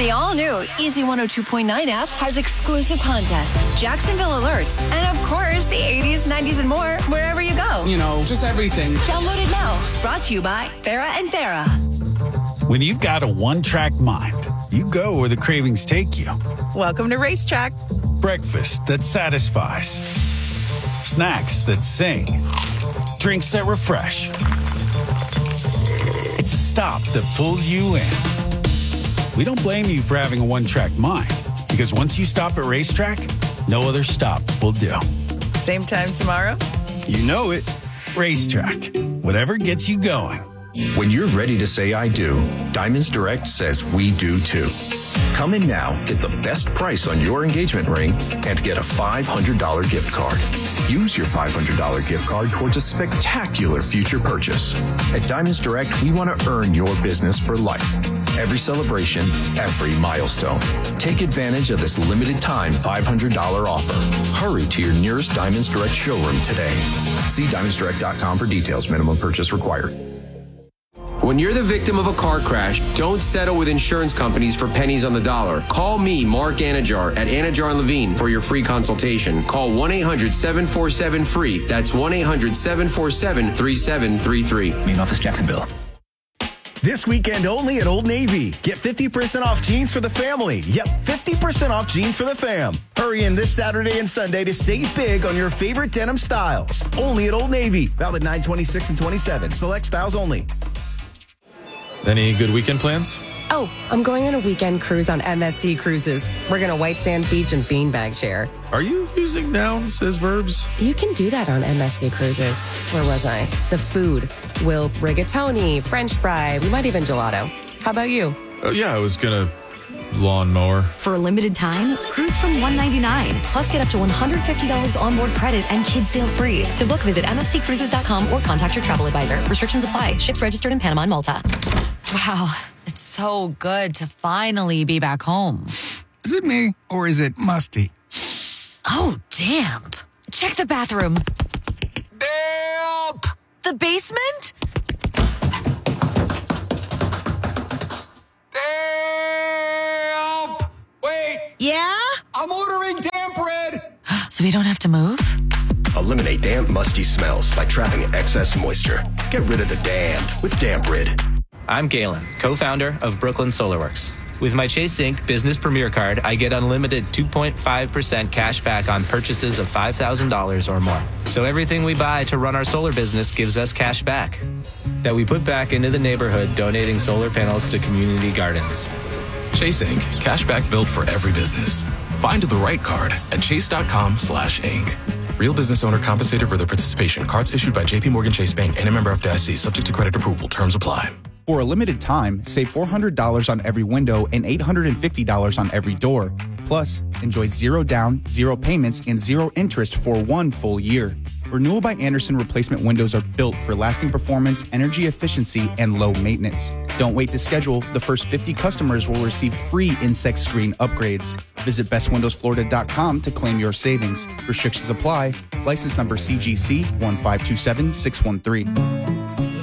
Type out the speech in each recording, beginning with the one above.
The all-new Easy 102.9 app has exclusive contests, Jacksonville alerts, and of course, the 80s, 90s, and more wherever you go. You know, just everything. Download it now. Brought to you by Farrah and Farrah. When you've got a one-track mind, you go where the cravings take you. Welcome to Racetrack. Breakfast that satisfies. Snacks that sing. Drinks that refresh. It's a stop that pulls you in. We don't blame you for having a one-track mind, because once you stop at Racetrack, no other stop will do. Same time tomorrow? You know it. Racetrack. Whatever gets you going. When you're ready to say I do, Diamonds Direct says we do too. Come in now, get the best price on your engagement ring, and get a $500 gift card. Use your $500 gift card towards a spectacular future purchase. At Diamonds Direct, we want to earn your business for life. Every celebration, every milestone. Take advantage of this limited time $500 offer. Hurry to your nearest Diamonds Direct showroom today. See diamondsdirect.com for details. Minimum purchase required. When you're the victim of a car crash, don't settle with insurance companies for pennies on the dollar. Call me, Mark Anajar, at Anajar & Levine for your free consultation. Call 1-800-747-FREE. That's 1-800-747-3733. Main office, Jacksonville. This weekend only at Old Navy. Get 50% off jeans for the family. Yep, 50% off jeans for the fam. Hurry in this Saturday and Sunday to save big on your favorite denim styles. Only at Old Navy. Valid 9/26 and 27. Select styles only. Any good weekend plans? Oh, I'm going on a weekend cruise on MSC Cruises. We're going to White Sand Beach and beanbag chair. Are you using nouns as verbs? You can do that on MSC Cruises. Where was I? The food. We'll rigatoni, French fry, we might even gelato. How about you? Oh, yeah, I was going to lawnmower. For a limited time, cruise from $199. Plus, get up to $150 onboard credit and kids sail free. To book, visit msccruises.com or contact your travel advisor. Restrictions apply. Ships registered in Panama and Malta. Wow, it's so good to finally be back home. Is it me, or is it musty? Oh, damp. Check the bathroom. Damp! The basement? Damp! Wait! Yeah? I'm ordering damp bread! So we don't have to move? Eliminate damp, musty smells by trapping excess moisture. Get rid of the damp with Damp Rid. I'm Galen, co-founder of Brooklyn SolarWorks. With my Chase Inc. Business Premier Card, I get unlimited 2.5% cash back on purchases of $5,000 or more. So everything we buy to run our solar business gives us cash back that we put back into the neighborhood, donating solar panels to community gardens. Chase Inc. Cash back built for every business. Find the right card at chase.com/Inc. Real business owner compensated for their participation. Cards issued by J.P. Morgan Chase Bank and a member FDIC, subject to credit approval. Terms apply. For a limited time, save $400 on every window and $850 on every door. Plus, enjoy 0 down, 0 payments, and 0 interest for 1 full year. Renewal by Andersen replacement windows are built for lasting performance, energy efficiency, and low maintenance. Don't wait to schedule. The first 50 customers will receive free insect screen upgrades. Visit bestwindowsflorida.com to claim your savings. Restrictions apply. License number CGC 1527613.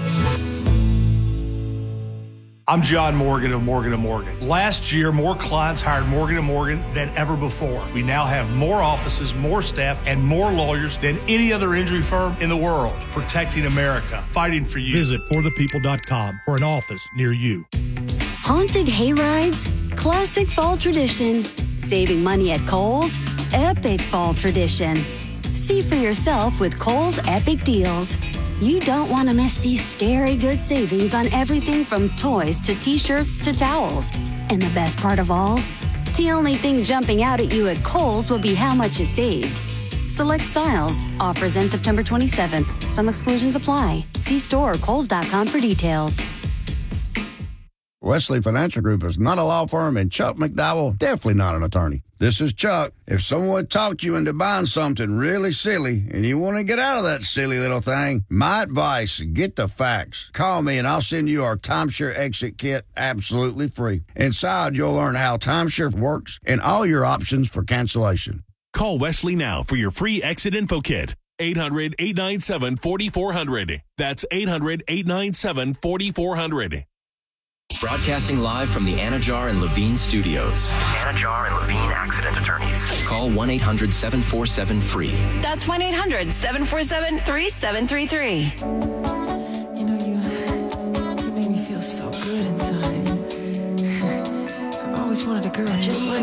I'm John Morgan of Morgan & Morgan. Last year, more clients hired Morgan & Morgan than ever before. We now have more offices, more staff, and more lawyers than any other injury firm in the world. Protecting America, fighting for you. Visit forthepeople.com for an office near you. Haunted hayrides, classic fall tradition. Saving money at Kohl's, epic fall tradition. See for yourself with Kohl's Epic Deals. You don't want to miss these scary good savings on everything from toys to t-shirts to towels. And the best part of all? The only thing jumping out at you at Kohl's will be how much you saved. Select styles. Offers end September 27th. Some exclusions apply. See store or kohls.com for details. Wesley Financial Group is not a law firm, and Chuck McDowell definitely not an attorney. This is Chuck. If someone talked you into buying something really silly and you want to get out of that silly little thing, my advice, get the facts. Call me and I'll send you our timeshare exit kit absolutely free. Inside, you'll learn how timeshare works and all your options for cancellation. Call Wesley now for your free exit info kit. 800-897-4400. That's 800-897-4400. Broadcasting live from the Anajar and Levine studios. Anajar and Levine Accident Attorneys. Call 1-800-747-FREE. That's 1-800-747-3733. You know, you make me feel so good inside. I've always wanted a girl just like